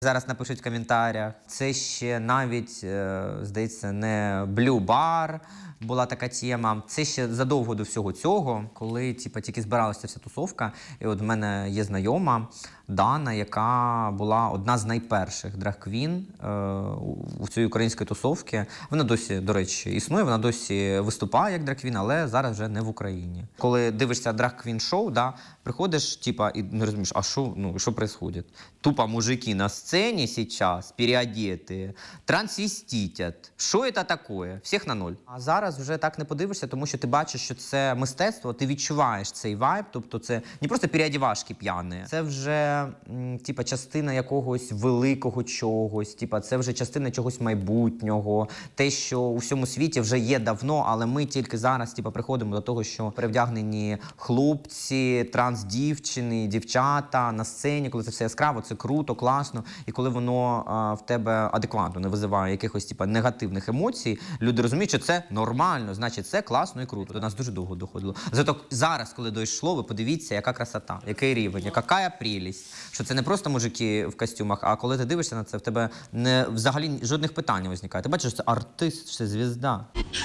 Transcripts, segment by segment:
Зараз напишуть в коментарях. Це ще навіть, здається, не Blue Bar була така тема. Це ще задовго до всього цього, коли тільки збиралася вся тусовка. І от в мене є знайома Дана, яка була одна з найперших драг-квін у цій українській тусовці. Вона досі, до речі, існує, вона досі виступає як драг-квін, але зараз вже не в Україні. Коли дивишся драг-квін шоу, приходиш і не розумієш, а що відбувається? Тупо мужики на сцені сейчас переодеты, трансвеститят. Що це таке? Всіх на ноль. А зараз вже так не подивишся, тому що ти бачиш, що це мистецтво, ти відчуваєш цей вайб, тобто це не просто переодівашки п'яні, це вже частина якогось великого чогось, це вже частина чогось майбутнього, те, що у всьому світі вже є давно, але ми тільки зараз приходимо до того, що перевдягнені хлопці, трансдівчини, дівчата на сцені, коли це все яскраво, це круто, класно, і коли воно в тебе адекватно не визиває якихось негативних емоцій, люди розуміють, що це нормально, значить це класно і круто. До нас дуже довго доходило. Зато зараз, коли дійшло, ви подивіться, яка красота, який рівень, яка прелість. Що це не просто мужики в костюмах, а коли ти дивишся на це, в тебе взагалі жодних питань не виникає. Ти бачиш, що це артист, це звізда.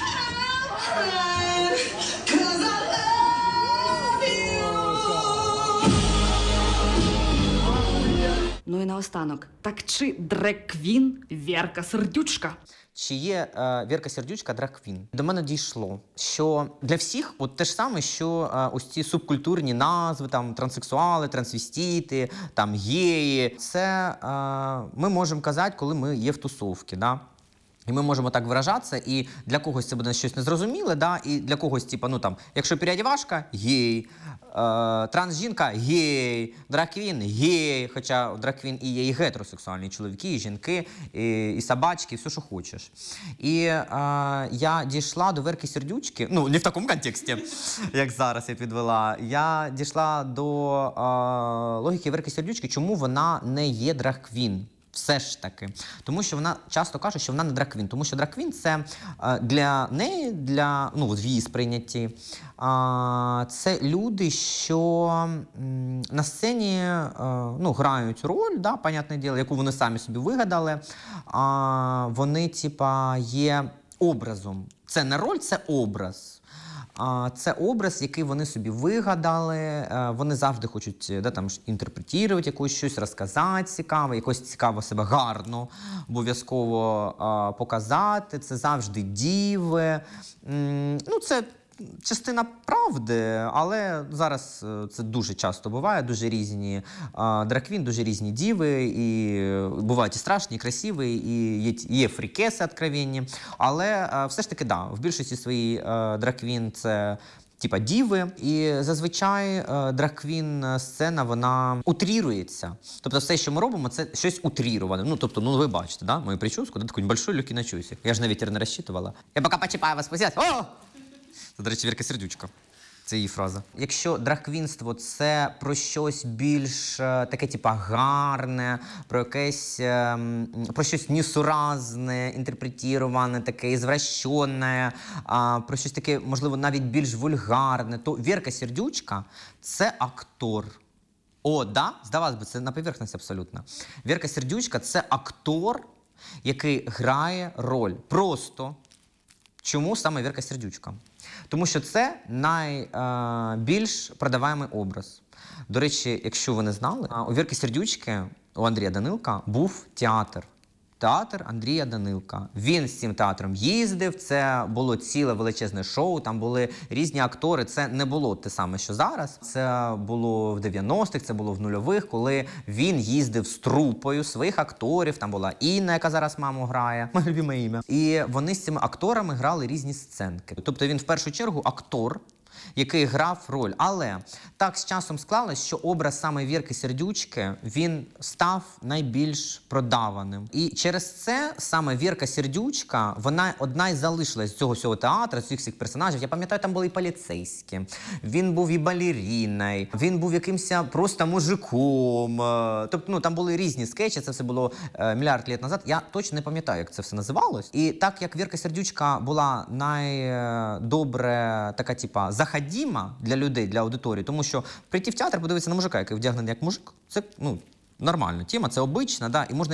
Ну і наостанок, так чи драг-квін Вєрка Сердючка? Чи є Вєрка Сердючка драг-квін? До мене дійшло, що для всіх те ж саме, що ось ці субкультурні назви, транссексуали, трансвестити, геї, це ми можемо казати, коли ми є в тусовці, да? І ми можемо так виражатися, і для когось це буде щось незрозуміле, і для когось, якщо переодівашка – гей, трансжінка – гей, драг-квін – гей, хоча в драг-квін і є і гетеросексуальні чоловіки, і жінки, і собачки, і все, що хочеш. І я дійшла до Верки Сердючки, не в такому контексті, як зараз я підвела, я дійшла до логіки Верки Сердючки, чому вона не є драг-квін. Все ж таки. Тому що вона часто каже, що вона не драг-квін. Тому що драг-квін – це для неї, в її сприйнятті, це люди, що на сцені грають роль, понятне діло, яку вони самі собі вигадали. Вони, є образом. Це не роль, це образ. Це образ, який вони собі вигадали, вони завжди хочуть інтерпретувати якусь щось, розказати цікаве, якось цікаво себе гарно обов'язково показати, це завжди діви. Це частина правди, але зараз це дуже часто буває, дуже різні драг-квін, дуже різні діви, і бувають і страшні, і красиві, і є фрікеси откровенні, але все ж таки, в більшості своїй драг-квін це діви, і зазвичай драг-квін сцена, вона утрірується. Тобто все, що ми робимо, це щось утріроване. Ви бачите, мою прическу, такий большой легкий начосик. Я ж на вітер не розчитувала. Я поки почіпаю вас посіяти. О! Це, до речі, Вєрка Сердючка. Це її фраза. Якщо драг-квінство – це про щось більш таке, гарне, про якесь, про щось несуразне, інтерпретоване, таке ізвращене, про щось таке, можливо, навіть більш вульгарне, то Вєрка Сердючка – це актор. Здавалось би, це на поверхності абсолютно. Вєрка Сердючка – це актор, який грає роль. Просто. Чому саме Вєрка Сердючка? Тому що це найбільш продаваємий образ. До речі, якщо ви не знали, у Вєрки Сердючки, у Андрія Данилка, був театр. Театр Андрія Данилка. Він з цим театром їздив, це було ціле величезне шоу, там були різні актори. Це не було те саме, що зараз. Це було в 90-х, це було в нульових, коли він їздив з трупою своїх акторів. Там була Інна, яка зараз маму грає, моє любиме ім'я. І вони з цими акторами грали різні сценки. Тобто він в першу чергу актор, який грав роль. Але так з часом склалось, що образ саме Вєрки Сердючки, він став найбільш продаваним. І через це саме Вєрка Сердючка, вона одна із залишилась з цього всього театру, з цих всіх персонажів. Я пам'ятаю, там були і поліцейські, він був і балеріною, він був якимось просто мужиком. Тобто, там були різні скетчі, це все було мільярд років назад. Я точно не пам'ятаю, як це все називалось. І так як Вєрка Сердючка була найдобре така, заходима для людей, для аудиторії, тому що прийти в театр, подивитися на мужика, який вдягнений як мужик, це, нормально. Тема, це обична, і можна